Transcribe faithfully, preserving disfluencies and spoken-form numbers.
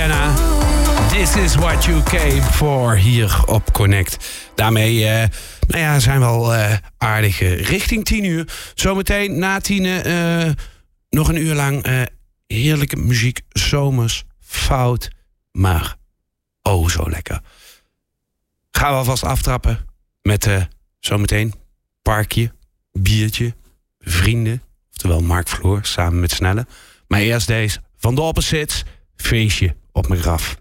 Rihanna. This is what you came for hier op Connect. Daarmee uh, nou ja, zijn we al uh, aardig uh, richting tien uur. Zometeen na tien uh, nog een uur lang uh, heerlijke muziek. Zomers, fout, maar oh zo lekker. Gaan we alvast aftrappen met uh, zometeen parkje, biertje, vrienden. Oftewel Mark Floor samen met Snelle. Maar eerst deze van de Opposites, feestje op mijn graf.